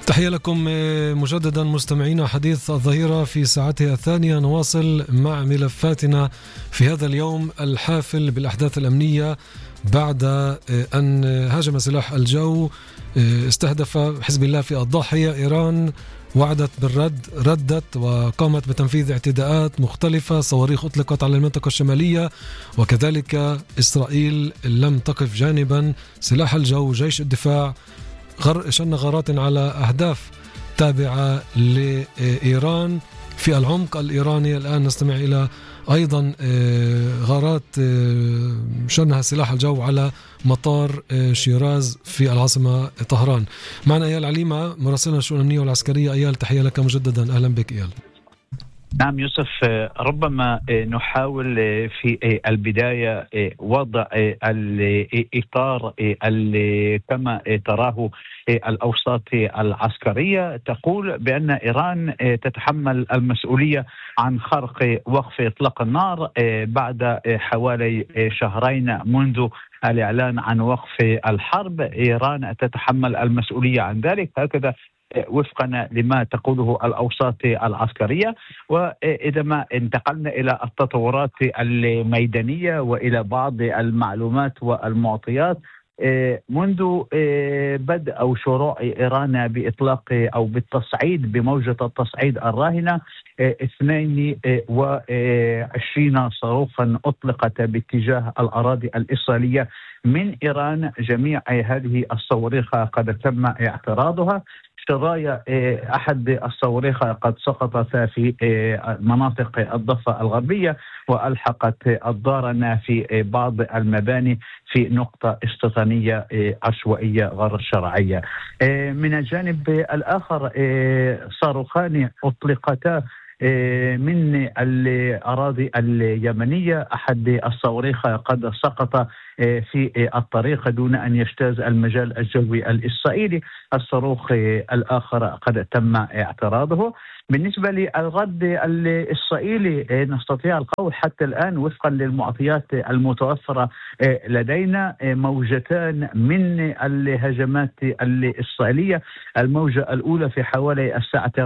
تحية لكم مجددا مستمعينا. حديث الظهيرة في ساعتها الثانية، نواصل مع ملفاتنا في هذا اليوم الحافل بالأحداث الأمنية بعد أن هاجم سلاح الجو استهدف حزب الله في الضاحية. إيران وعدت بالرد، ردت وقامت بتنفيذ اعتداءات مختلفة، صواريخ أطلقت على المنطقة الشمالية، وكذلك إسرائيل لم تقف جانبا. سلاح الجو جيش الدفاع شن غارات على أهداف تابعة لإيران في العمق الإيراني. الآن نستمع إلى أيضا غارات شنها سلاح الجو على مطار شيراز في العاصمة طهران. معنا إيال عليمة مراسلنا الشؤون الأمنية والعسكرية. إيال، تحية لك مجددا، أهلا بك إيال. نعم يوسف، ربما نحاول في البداية وضع الإطار كما تراه الأوساط العسكرية تقول بأن إيران تتحمل المسؤولية عن خرق وقف إطلاق النار بعد حوالي شهرين منذ الإعلان عن وقف الحرب. إيران تتحمل المسؤولية عن ذلك، هكذا وفقا لما تقوله الأوساط العسكرية. وإذا ما انتقلنا إلى التطورات الميدانية وإلى بعض المعلومات والمعطيات، منذ بدء أو شروع إيران بإطلاق أو بالتصعيد بموجة التصعيد الراهنة 22 صاروخا أطلقت باتجاه الأراضي الإسرائيلية من إيران. جميع هذه الصواريخ قد تم اعتراضها. شرايا أحد الصواريخ قد سقطت في مناطق الضفة الغربية وألحقت الضارة في بعض المباني في نقطة استيطانية عشوائية غير شرعية. من الجانب الآخر صاروخان أطلقتا من الأراضي اليمنية. أحد الصواريخ قد سقط في الطريق دون أن يجتاز المجال الجوي الإسرائيلي. الصاروخ الآخر قد تم اعتراضه. بالنسبة للرد الإسرائيلي نستطيع القول حتى الآن وفقا للمعطيات المتوفرة لدينا موجتان من الهجمات الإسرائيلية. الموجة الأولى في حوالي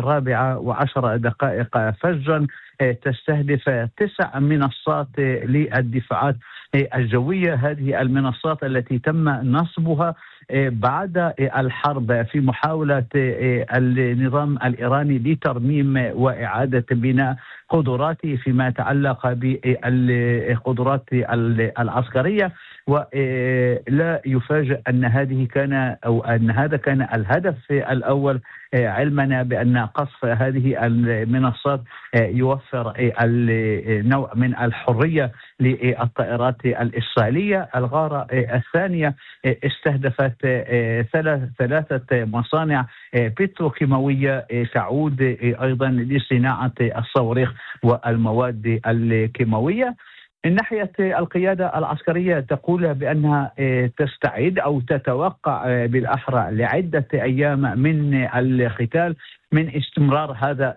4:10 فجرا تستهدف 9 منصات للدفاعات الجوية. هذه المنصات التي تم نصبها بعد الحرب في محاولة النظام الإيراني لترميم وإعادة بناء قدراته فيما يتعلق بالقدرات العسكرية. ولا يفاجأ أن هذا كان الهدف الأول، علمنا بأن قصف هذه المنصات يوفر نوع من الحرية للطائرات الإسرائيلية. الغارة الثانية استهدفت 3 مصانع بتروكيماوية تعود أيضا لصناعة الصواريخ والمواد الكيماوية. من ناحية القيادة العسكرية تقول بأنها تستعد أو تتوقع بالأحرى لعدة أيام من القتال من استمرار هذا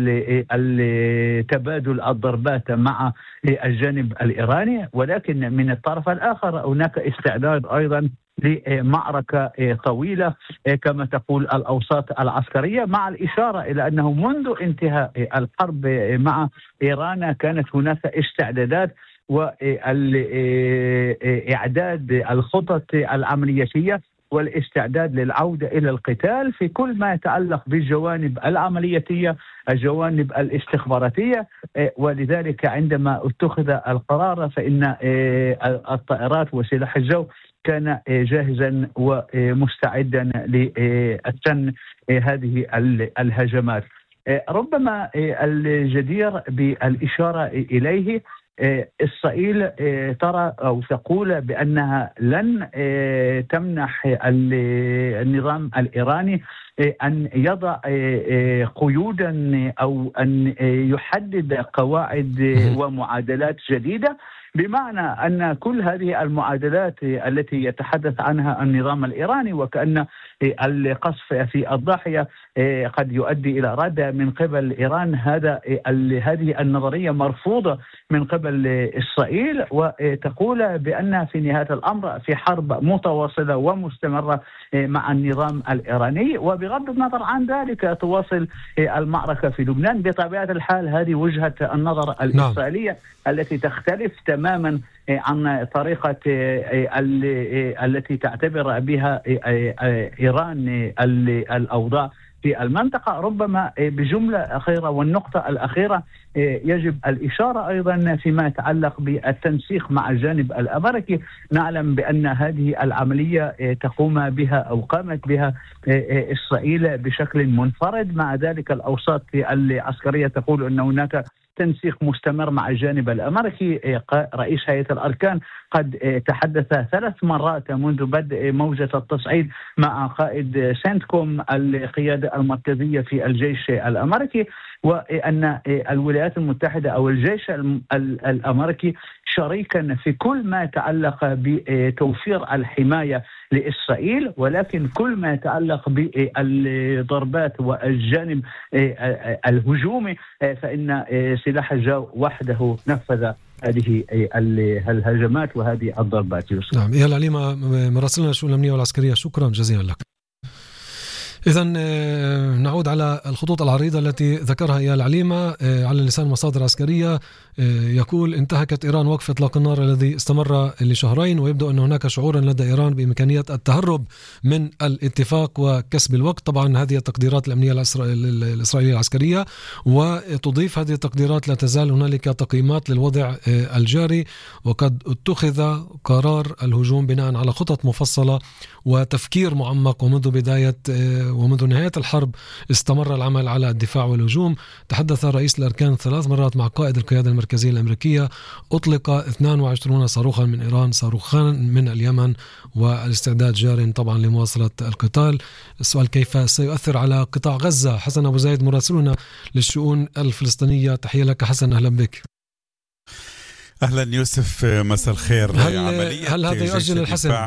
تبادل الضربات مع الجانب الإيراني. ولكن من الطرف الآخر هناك استعداد أيضا لمعركة طويلة كما تقول الأوساط العسكرية، مع الإشارة إلى أنه منذ انتهاء الحرب مع إيران كانت هناك استعدادات وإعداد الخطط العملياتية والاستعداد للعودة إلى القتال في كل ما يتعلق بالجوانب العملياتية، الجوانب الاستخباراتية. ولذلك عندما اتخذ القرار فإن الطائرات وسلاح الجو كان جاهزا ومستعدا لشن هذه الهجمات. ربما الجدير بالإشارة إليه إسرائيل ترى أو تقول بأنها لن تمنح النظام الإيراني أن يضع قيودا أو أن يحدد قواعد ومعادلات جديدة بمعنى أن كل هذه المعادلات التي يتحدث عنها النظام الإيراني وكأن القصف في الضاحية قد يؤدي إلى ردة من قبل إيران، هذه النظرية مرفوضة من قبل إسرائيل، وتقول بأن في نهاية الأمر في حرب متواصلة ومستمرة مع النظام الإيراني. وبغض النظر عن ذلك تواصل المعركة في لبنان. بطبيعة الحال هذه وجهة النظر الإسرائيلية التي تختلف تماما عن طريقة التي تعتبر بها إيران الأوضاع في المنطقة. ربما بجملة أخيرة والنقطة الأخيرة يجب الإشارة أيضا فيما يتعلق بالتنسيق مع الجانب الأمريكي. نعلم بأن هذه العملية تقوم بها أو قامت بها إسرائيل بشكل منفرد. مع ذلك الأوساط العسكرية تقول أن هناك تنسيق مستمر مع الجانب الأمريكي. رئيس هيئة الأركان قد تحدث 3 مرات منذ بدء موجة التصعيد مع قائد سنتكوم القيادة المركزية في الجيش الأمريكي، وأن الولايات المتحدة أو الجيش الأمريكي شريكا في كل ما يتعلق بتوفير الحماية لإسرائيل، ولكن كل ما يتعلق بالضربات والجانب الهجومي فإن سلاح الجو وحده نفذ هذه الهجمات وهذه الضربات. نعم، إيهاب العليمة مراسلنا الشؤون الأمنية والعسكرية، شكرا جزيلا لك. إذن نعود على الخطوط العريضة التي ذكرها إيهاب العليمة على لسان مصادر عسكرية. يقول: انتهكت إيران وقف إطلاق النار الذي استمر لشهرين، ويبدو أن هناك شعورا لدى إيران بإمكانية التهرب من الاتفاق وكسب الوقت. طبعا هذه التقديرات الأمنية الإسرائيلية العسكرية، وتضيف هذه التقديرات: لا تزال هنالك تقييمات للوضع الجاري، وقد اتخذ قرار الهجوم بناء على خطط مفصلة وتفكير معمق، ومنذ نهاية الحرب استمر العمل على الدفاع والهجوم. تحدث رئيس الأركان 3 مرات مع قائد القيادة المركزية الأمريكية. أطلق 22 صاروخا من إيران، صاروخان من اليمن، والاستعداد جار طبعا لمواصلة القتال. السؤال: كيف سيؤثر على قطاع غزة؟ حسن أبو زايد مراسلنا للشؤون الفلسطينية، تحية لك حسن، أهلا بك. أهلا يوسف، مساء الخير. هل هذا يؤجل الحسم؟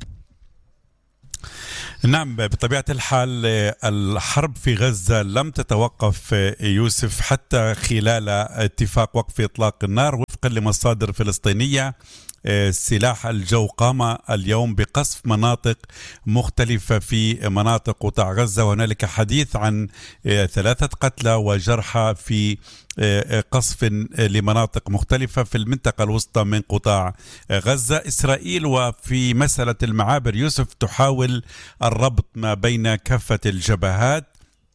نعم، بطبيعة الحال الحرب في غزة لم تتوقف يوسف حتى خلال اتفاق وقف إطلاق النار. وفقا لمصادر فلسطينية، سلاح الجو قام اليوم بقصف مناطق مختلفة في مناطق قطاع غزة، وهنالك حديث عن 3 قتلى وجرحى في قصف لمناطق مختلفة في المنطقة الوسطى من قطاع غزة. إسرائيل وفي مسألة المعابر يوسف تحاول الربط ما بين كافة الجبهات.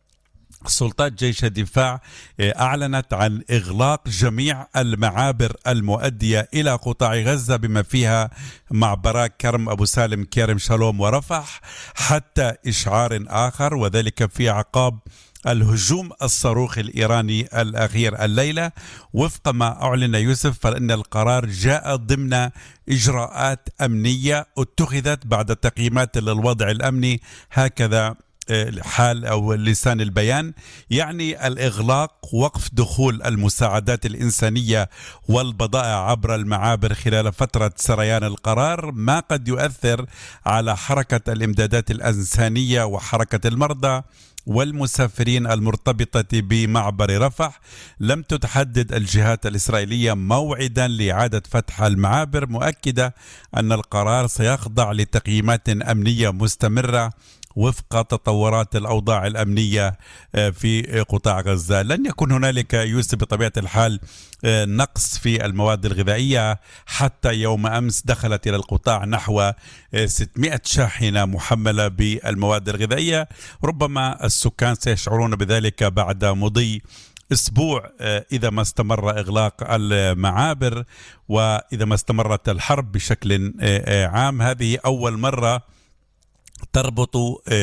سلطات جيش الدفاع أعلنت عن إغلاق جميع المعابر المؤدية إلى قطاع غزة بما فيها معبرا كرم أبو سالم، كرم شالوم ورفح، حتى إشعار آخر، وذلك في عقاب الهجوم الصاروخي الإيراني الأخير الليلة. وفق ما أعلن يوسف، فإن القرار جاء ضمن إجراءات أمنية اتخذت بعد تقييمات للوضع الأمني، هكذا حال أو لسان البيان. يعني الإغلاق، وقف دخول المساعدات الإنسانية والبضائع عبر المعابر خلال فترة سريان القرار، ما قد يؤثر على حركة الإمدادات الإنسانية وحركة المرضى والمسافرين المرتبطة بمعبر رفح. لم تتحدد الجهات الإسرائيلية موعدا لإعادة فتح المعابر، مؤكدة أن القرار سيخضع لتقييمات أمنية مستمرة وفق تطورات الأوضاع الأمنية في قطاع غزة. لن يكون هنالك يوسف بطبيعة الحال نقص في المواد الغذائية. حتى يوم أمس دخلت إلى القطاع نحو 600 شاحنة محملة بالمواد الغذائية. ربما السكان سيشعرون بذلك بعد مضي أسبوع إذا ما استمر إغلاق المعابر وإذا ما استمرت الحرب بشكل عام. هذه أول مرة تربط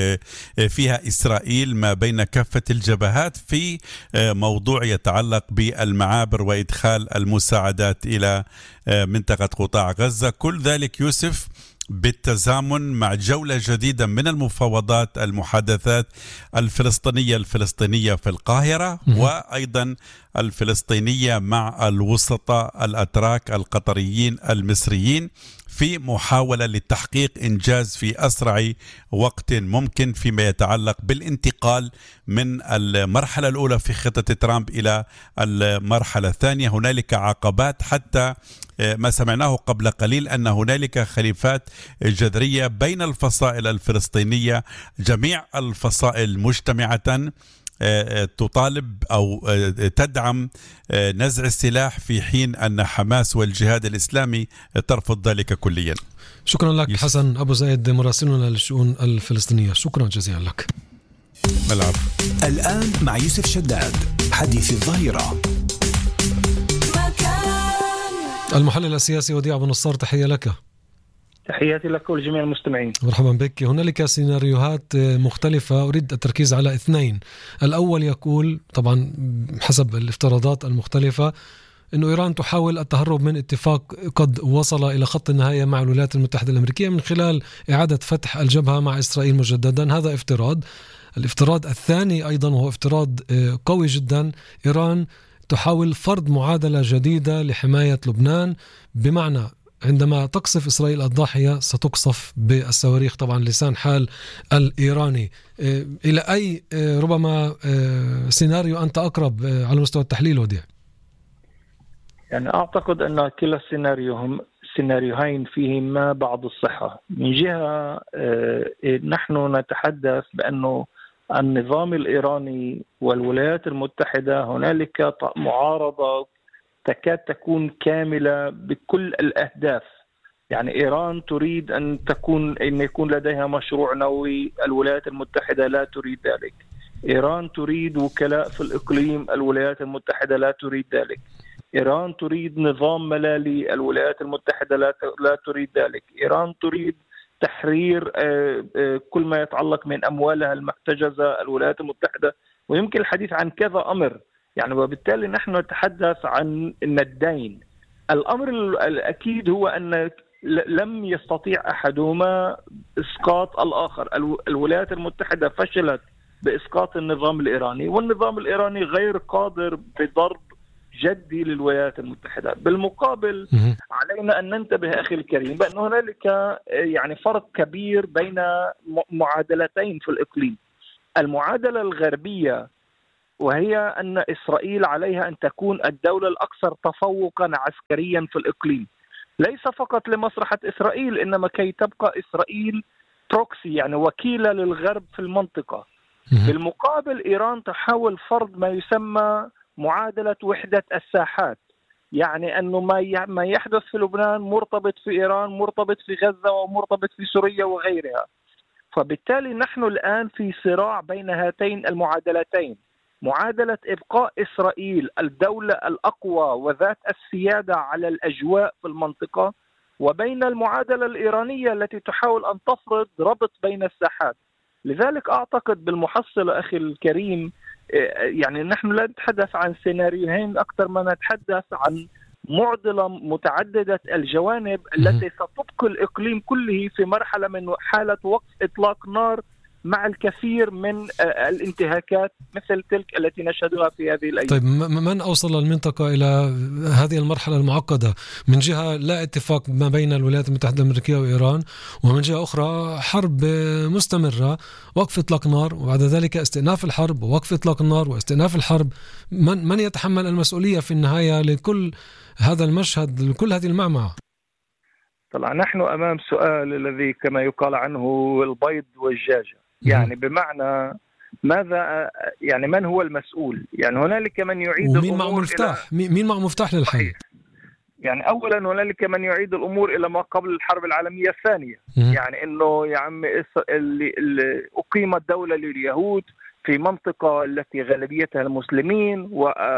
فيها إسرائيل ما بين كافة الجبهات في موضوع يتعلق بالمعابر وإدخال المساعدات إلى منطقة قطاع غزة. كل ذلك يوسف بالتزامن مع جولة جديدة من المفاوضات المحادثات الفلسطينية في القاهرة، وأيضا الفلسطينية مع الوسطاء الأتراك القطريين المصريين، في محاولة لتحقيق إنجاز في أسرع وقت ممكن فيما يتعلق بالانتقال من المرحلة الأولى في خطة ترامب إلى المرحلة الثانية. هنالك عقبات، حتى ما سمعناه قبل قليل أن هنالك خلافات جذرية بين الفصائل الفلسطينية. جميع الفصائل مجتمعة تطالب أو تدعم نزع السلاح، في حين أن حماس والجهاد الإسلامي ترفض ذلك كليا. شكرا لك حسن أبو زايد مراسلنا للشؤون الفلسطينية، شكرا جزيلا لك. الآن مع يوسف شداد حديث الظهيرة. المحلل السياسي وديع بن نصار، تحية لك. تحياتي لك ولجميع المستمعين. مرحبا بك. هنالك سيناريوهات مختلفة، أريد التركيز على اثنين. الأول يقول طبعا حسب الافتراضات المختلفة أنه إيران تحاول التهرب من اتفاق قد وصل إلى خط النهاية مع الولايات المتحدة الأمريكية من خلال إعادة فتح الجبهة مع إسرائيل مجددا. هذا افتراض. الافتراض الثاني أيضا وهو افتراض قوي جدا، إيران تحاول فرض معادلة جديدة لحماية لبنان، بمعنى عندما تقصف إسرائيل الضاحية ستقصف بالصواريخ، طبعا لسان حال الإيراني. إلى أي ربما سيناريو أنت أقرب على مستوى التحليل وديع؟ يعني أعتقد أن كلا السيناريوهين فيهما بعض الصحة. من جهة نحن نتحدث بأنه النظام الإيراني والولايات المتحدة هنالك معارضة تكاد تكون كاملة بكل الأهداف. يعني إيران تريد أن يكون لديها مشروع نووي، الولايات المتحدة لا تريد ذلك. إيران تريد وكلاء في الإقليم، الولايات المتحدة لا تريد ذلك. إيران تريد نظام ملالي، الولايات المتحدة لا تريد ذلك. إيران تريد تحرير كل ما يتعلق من أموالها المحتجزة، الولايات المتحدة، ويمكن الحديث عن كذا أمر. يعني وبالتالي نحن نتحدث عن الدين. الأمر الأكيد هو أن لم يستطيع أحدهما إسقاط الآخر. الولايات المتحدة فشلت بإسقاط النظام الإيراني، والنظام الإيراني غير قادر بضرب جدي للولايات المتحدة. بالمقابل علينا أن ننتبه أخي الكريم بأن هنالك يعني فرق كبير بين معادلتين في الإقليم. المعادلة الغربية وهي أن إسرائيل عليها أن تكون الدولة الأكثر تفوقا عسكريا في الإقليم، ليس فقط لمصلحة إسرائيل، إنما كي تبقى إسرائيل بروكسي، يعني وكيلة للغرب في المنطقة. بالمقابل إيران تحاول فرض ما يسمى معادلة وحدة الساحات، يعني أنه ما يحدث في لبنان مرتبط في إيران، مرتبط في غزة، ومرتبط في سوريا وغيرها. فبالتالي نحن الآن في صراع بين هاتين المعادلتين، معادلة إبقاء إسرائيل الدولة الأقوى وذات السيادة على الأجواء في المنطقة، وبين المعادلة الإيرانية التي تحاول أن تفرض ربط بين الساحات. لذلك أعتقد بالمحصلة أخي الكريم يعني نحن لا نتحدث عن سيناريوهين أكثر ما نتحدث عن معضلة متعددة الجوانب التي ستبقي الإقليم كله في مرحلة من حالة وقف إطلاق نار، مع الكثير من الانتهاكات مثل تلك التي نشهدها في هذه الأيام. طيب من أوصل المنطقة إلى هذه المرحلة المعقدة؟ من جهة لا اتفاق ما بين الولايات المتحدة الأمريكية وإيران، ومن جهة أخرى حرب مستمرة، وقف إطلاق نار، وبعد ذلك استئناف الحرب، ووقف إطلاق النار، واستئناف الحرب. من يتحمل المسؤولية في النهاية لكل هذا المشهد، لكل هذه المعمعة؟ طبعا نحن أمام سؤال الذي كما يقال عنه البيض والدجاجة، يعني بمعنى ماذا، يعني من هو المسؤول؟ يعني هنالك من يعيد ومين معه مفتاح؟ مين معه مفتاح للحل؟ يعني أولا هنالك من يعيد الأمور إلى ما قبل الحرب العالمية الثانية. يعني إنه يا عم اللي أقيمت دولة لليهود في منطقة التي غالبيتها المسلمين،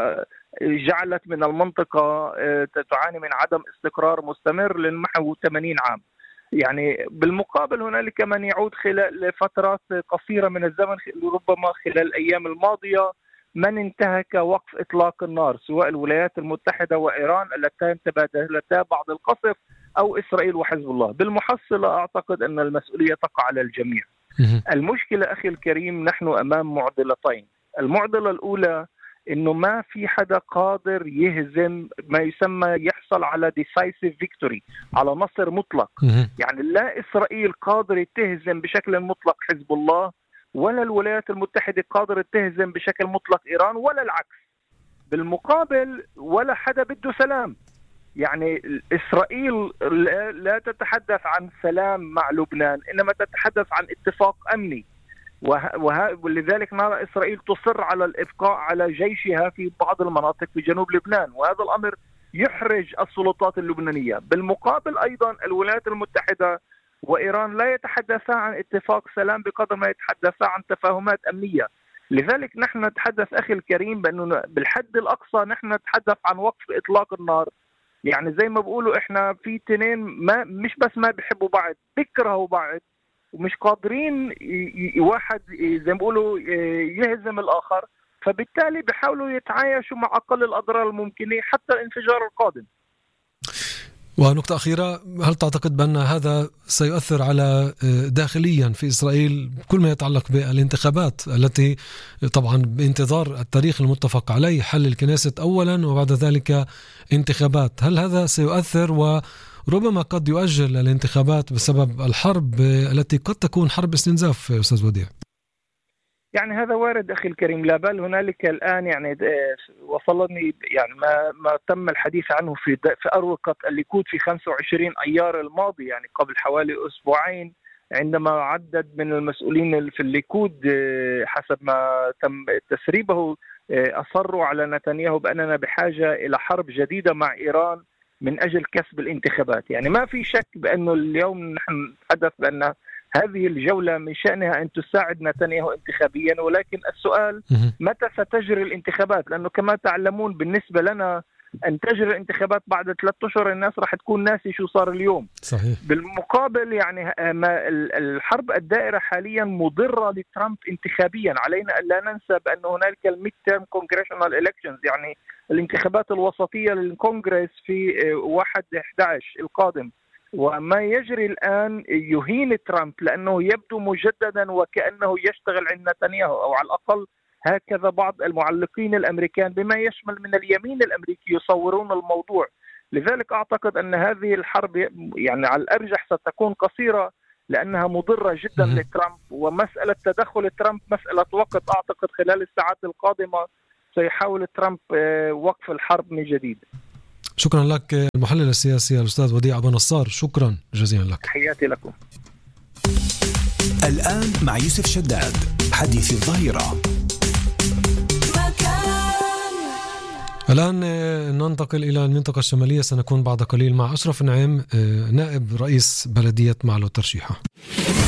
وجعلت من المنطقة تعاني من عدم استقرار مستمر لنحو 80 عام. يعني بالمقابل هنالك من يعود خلال فترات قصيرة من الزمن، ربما خلال الأيام الماضية، من انتهك وقف إطلاق النار، سواء الولايات المتحدة وإيران اللتان تبادلتا بعض القصف أو إسرائيل وحزب الله. بالمحصلة أعتقد أن المسؤولية تقع على الجميع. المشكلة أخي الكريم، نحن أمام معضلتين. المعضلة الأولى إنه ما في حدا قادر يهزم ما يسمى يحصل على decisive victory، على نصر مطلق. يعني لا إسرائيل قادرة تهزم بشكل مطلق حزب الله، ولا الولايات المتحدة قادرة تهزم بشكل مطلق إيران، ولا العكس. بالمقابل ولا حدا بده سلام. يعني إسرائيل لا تتحدث عن سلام مع لبنان، إنما تتحدث عن اتفاق أمني، ولذلك نرى إسرائيل تصر على الإبقاء على جيشها في بعض المناطق في جنوب لبنان، وهذا الأمر يحرج السلطات اللبنانية. بالمقابل أيضا الولايات المتحدة وإيران لا يتحدثا عن اتفاق سلام بقدر ما يتحدثا عن تفاهمات أمنية. لذلك نحن نتحدث أخي الكريم بأنه بالحد الأقصى نحن نتحدث عن وقف إطلاق النار. يعني زي ما بقولوا إحنا في تنين ما مش بس ما بيحبوا بعض، بيكرهوا بعض، ومش قادرين واحد زي ما بيقولوا يهزم الآخر، فبالتالي بيحاولوا يتعايشوا مع أقل الأضرار الممكنة حتى الانفجار القادم. ونقطة أخيرة، هل تعتقد بأن هذا سيؤثر على داخليا في إسرائيل كل ما يتعلق بالانتخابات التي طبعا بانتظار التاريخ المتفق عليه، حل الكنيست أولا وبعد ذلك انتخابات؟ هل هذا سيؤثر وربما قد يؤجل الانتخابات بسبب الحرب التي قد تكون حرب استنزاف أستاذ وديع؟ يعني هذا وارد أخي الكريم، لا بل هنالك الآن يعني وصلني يعني ما تم الحديث عنه في أروقة الليكود في 25 أيار الماضي، يعني قبل حوالي أسبوعين، عندما عدد من المسؤولين في الليكود حسب ما تم تسريبه أصروا على نتنياهو بأننا بحاجة إلى حرب جديدة مع إيران من أجل كسب الانتخابات. يعني ما في شك بأنه اليوم نحن نتحدث بأن هذه الجولة من شأنها أن تساعد نتنياهو انتخابيا، ولكن السؤال متى ستجري الانتخابات؟ لأنه كما تعلمون بالنسبة لنا أن تجري الانتخابات بعد 3 أشهر الناس راح تكون ناسي شو صار اليوم. صحيح. بالمقابل يعني الحرب الدائرة حاليا مضرة لترامب انتخابيا. علينا أن لا ننسى بأن هنالك الميد-تيرم congressional elections، يعني الانتخابات الوسطية للكونغرس في 1/11 القادم، وما يجري الآن يهين ترامب لأنه يبدو مجددا وكأنه يشتغل عند نتنياهو، أو على الأقل هكذا بعض المعلقين الأمريكان بما يشمل من اليمين الأمريكي يصورون الموضوع. لذلك أعتقد أن هذه الحرب يعني على الأرجح ستكون قصيرة لأنها مضرة جدا لترامب، ومسألة تدخل ترامب مسألة وقت. أعتقد خلال الساعات القادمة سيحاول ترامب وقف الحرب من جديد. شكرا لك المحلل السياسي الأستاذ وديع أبو نصار، شكرا جزيلا لك. حياتي لكم. الآن مع يوسف شداد، حديث الظهيرة. الآن ننتقل إلى المنطقة الشمالية، سنكون بعد قليل مع أشرف نعيم نائب رئيس بلدية معلو الترشيحة.